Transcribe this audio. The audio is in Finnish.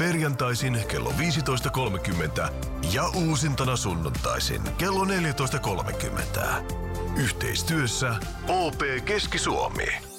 perjantaisin kello 15.30 ja uusintana sunnuntaisin kello 14.30. Yhteistyössä OP Keski-Suomi.